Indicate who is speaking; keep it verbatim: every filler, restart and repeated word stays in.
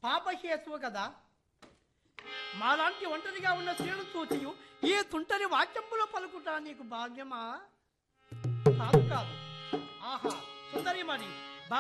Speaker 1: పాపహేతువు కదా. మాలాంటి ఒంటరిగా ఉన్న స్త్రీలను చూచి ఈ తుంటరి వాక్యంపులో పలుకుట నీకు భాగ్యమా? కాదు కాదు. ఆహా సుందరి మరి